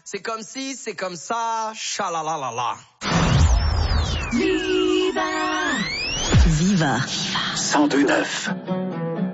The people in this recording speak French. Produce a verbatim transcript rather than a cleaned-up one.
C'est comme si, c'est comme ça, chalalalala. Viva Viva cent deux neuf